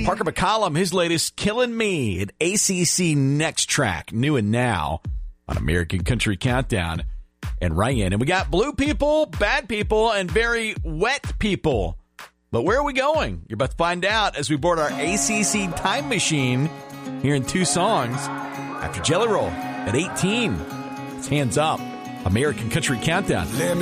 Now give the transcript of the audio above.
Parker McCollum, his latest, Killing Me, at ACC Next Track, new and now on American Country Countdown and Ryan. And we got blue people, bad people, and very wet people. But where are we going? You're about to find out as we board our ACC time machine here in 2 songs after Jelly Roll at 18. It's Hands Up, American Country Countdown.